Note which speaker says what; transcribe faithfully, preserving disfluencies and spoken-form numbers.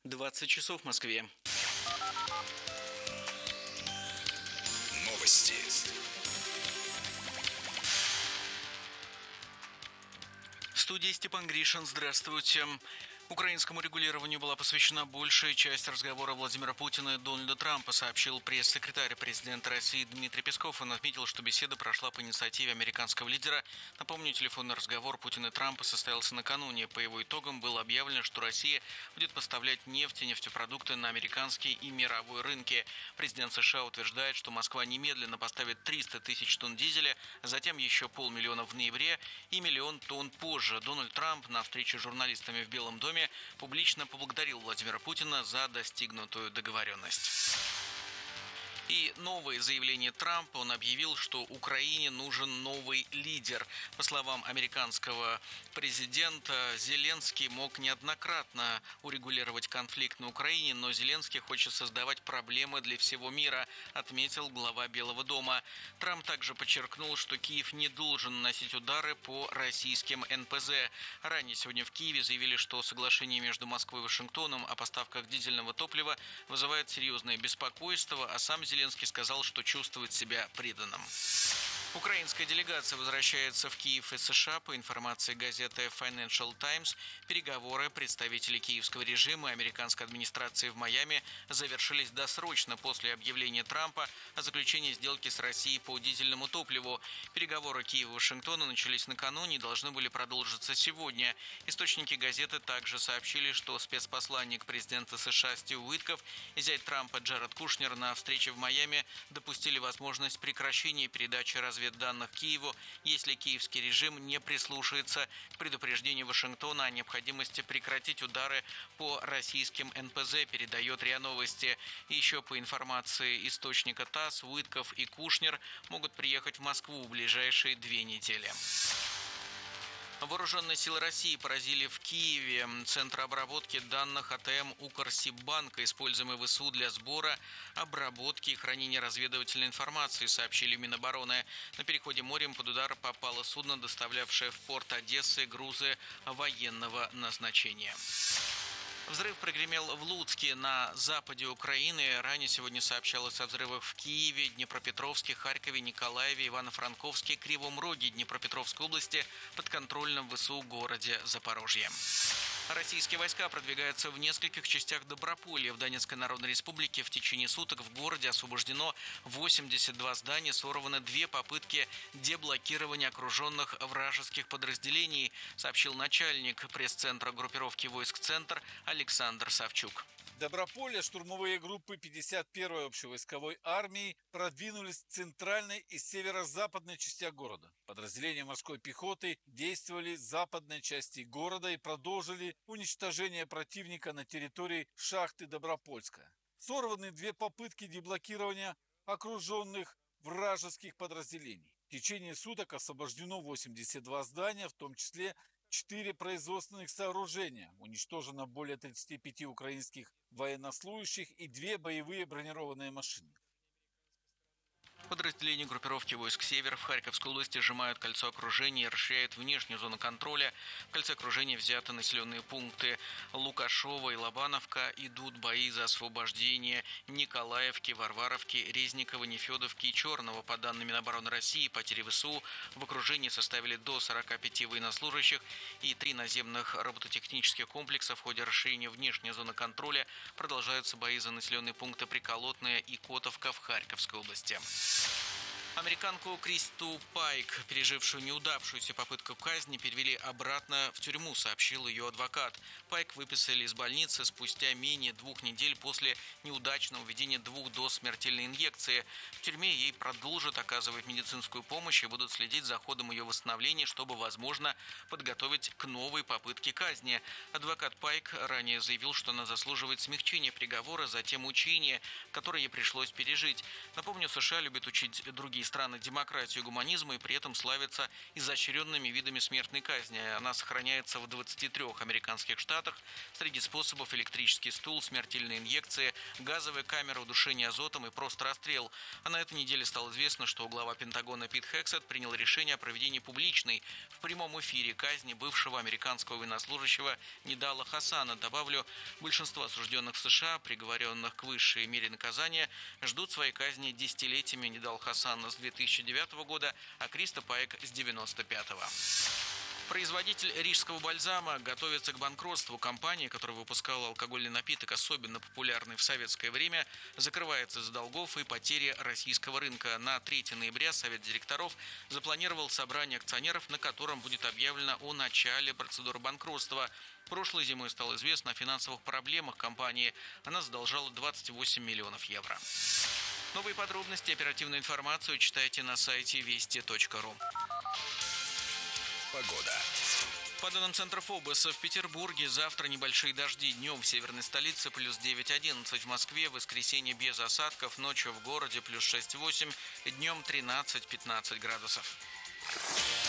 Speaker 1: двадцать часов в Москве.
Speaker 2: Новости.
Speaker 1: В студии Степан Гришин. Здравствуйте. Украинскому регулированию была посвящена большая часть разговора Владимира Путина и Дональда Трампа, сообщил пресс-секретарь президента России Дмитрий Песков. Он отметил, что беседа прошла по инициативе американского лидера. Напомню, телефонный разговор Путина и Трампа состоялся накануне. По его итогам было объявлено, что Россия будет поставлять нефть и нефтепродукты на американские и мировой рынки. Президент США утверждает, что Москва немедленно поставит триста тысяч тонн дизеля, затем еще полмиллиона в ноябре и миллион тонн позже. Дональд Трамп на встрече с журналистами в Белом доме публично поблагодарил Владимира Путина за достигнутую договоренность. И новое заявление Трампа. Он объявил, что Украине нужен новый лидер. По словам американского президента, Зеленский мог неоднократно урегулировать конфликт на Украине, но Зеленский хочет создавать проблемы для всего мира, отметил глава Белого дома. Трамп также подчеркнул, что Киев не должен наносить удары по российским эн пэ зэ. Ранее сегодня в Киеве заявили, что соглашение между Москвой и Вашингтоном о поставках дизельного топлива вызывает серьезное беспокойство, а сам Зеленский Зеленский сказал, что чувствует себя преданным. Украинская делегация возвращается в Киев из США. По информации газеты Financial Times, переговоры представителей киевского режима и американской администрации в Майами завершились досрочно после объявления Трампа о заключении сделки с Россией по дизельному топливу. Переговоры Киева и Вашингтона начались накануне и должны были продолжиться сегодня. Источники газеты также сообщили, что спецпосланник президента США Стив Уитков и зять Трампа Джаред Кушнер на встрече в Майами допустили возможность прекращения передачи разведданных Киеву, если киевский режим не прислушается к предупреждению Вашингтона о необходимости прекратить удары по российским эн пэ зэ, передает РИА Новости. Еще по информации источника ТАСС, Уитков и Кушнер могут приехать в Москву в ближайшие две недели. Вооруженные силы России поразили в Киеве центр обработки данных а тэ эм Укрсиббанка, используемый вэ эс у для сбора, обработки и хранения разведывательной информации, сообщили Минобороны. На переходе морем под удар попало судно, доставлявшее в порт Одессы грузы военного назначения. Взрыв прогремел в Луцке на западе Украины. Ранее сегодня сообщалось о взрывах в Киеве, Днепропетровске, Харькове, Николаеве, Ивано-Франковске, Кривом Роге Днепропетровской области, подконтрольном вэ эс у городе Запорожье. Российские войска продвигаются в нескольких частях Доброполья. В Донецкой Народной Республике в течение суток в городе освобождено восемьдесят два здания, сорваны две попытки деблокирования окруженных вражеских подразделений, сообщил начальник пресс-центра группировки войск «Центр» Александр Савчук.
Speaker 3: В Доброполье штурмовые группы пятьдесят первой общевойсковой армии продвинулись в центральной и северо-западной частях города. Подразделения морской пехоты действовали в западной части города и продолжили уничтожение противника на территории шахты Добропольская. Сорваны две попытки деблокирования окруженных вражеских подразделений. В течение суток освобождено восемьдесят два здания, в том числе четыре производственных сооружения. Уничтожено более тридцати пяти украинских военнослужащих и две боевые бронированные машины.
Speaker 1: Подразделения группировки войск «Север» в Харьковской области сжимают кольцо окружения и расширяют внешнюю зону контроля. В кольце окружения взяты населенные пункты Лукашова и Лобановка. Идут бои за освобождение Николаевки, Варваровки, Резникова, Нефедовки и Черного. По данным Минобороны России, потери вэ эс у в окружении составили до сорока пяти военнослужащих и три наземных робототехнических комплекса. В ходе расширения внешней зоны контроля продолжаются бои за населенные пункты Приколотная и Котовка в Харьковской области. Американку Кристу Пайк, пережившую неудавшуюся попытку казни, перевели обратно в тюрьму, сообщил ее адвокат. Пайк выписали из больницы спустя менее двух недель после неудачного введения двух доз смертельной инъекции. В тюрьме ей продолжат оказывать медицинскую помощь и будут следить за ходом ее восстановления, чтобы, возможно, подготовить к новой попытке казни. Адвокат Пайк ранее заявил, что она заслуживает смягчения приговора за те мучения, которые ей пришлось пережить. Напомню, США любят учить другие страны демократию и гуманизм и при этом славятся изощренными видами смертной казни. Она сохраняется в двадцати трёх американских штатах. Среди способов электрический стул, смертельные инъекции, газовая камера удушения азотом и просто расстрел. А на этой неделе стало известно, что глава Пентагона Пит Хексет принял решение о проведении публичной в прямом эфире казни бывшего американского военнослужащего Нидала Хасана. Добавлю, большинство осужденных в США, приговоренных к высшей мере наказания, ждут своей казни десятилетиями. Нидал Хасан с две тысячи девятого года, а Криста Пайк с девяносто пятого. Производитель рижского бальзама готовится к банкротству. Компания, которая выпускала алкогольный напиток, особенно популярный в советское время, закрывается из-за долгов и потери российского рынка. На третьего ноября Совет директоров запланировал собрание акционеров, на котором будет объявлено о начале процедуры банкротства. Прошлой зимой стало известно о финансовых проблемах компании. Она задолжала двадцать восемь миллионов евро. Новые подробности и оперативную информацию читайте на сайте вести точка ру.
Speaker 2: Погода.
Speaker 1: По данным Центра ФОБОС, в Петербурге завтра небольшие дожди. Днем в северной столице плюс девять-одиннадцать. В Москве в воскресенье без осадков. Ночью в городе плюс шесть-восемь. Днем тринадцать-пятнадцать градусов.